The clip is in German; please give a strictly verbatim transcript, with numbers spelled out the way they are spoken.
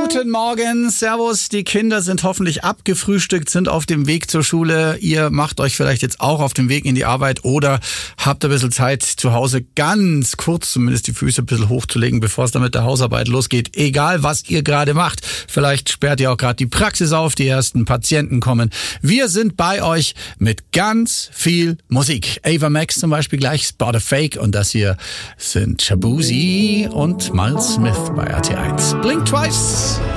Guten Morgen, Servus. Die Kinder sind hoffentlich abgefrühstückt, sind auf dem Weg zur Schule. Ihr macht euch vielleicht jetzt auch auf dem Weg in die Arbeit oder habt ein bisschen Zeit, zu Hause ganz kurz zumindest die Füße ein bisschen hochzulegen, bevor es dann mit der Hausarbeit losgeht. Egal, was ihr gerade macht. Vielleicht sperrt ihr auch gerade die Praxis auf, die ersten Patienten kommen. Wir sind bei euch mit ganz viel Musik. Ava Max zum Beispiel gleich, Spot a Fake, und das hier sind Shabuzi und Miles Smith bei R T eins. Blink Twice.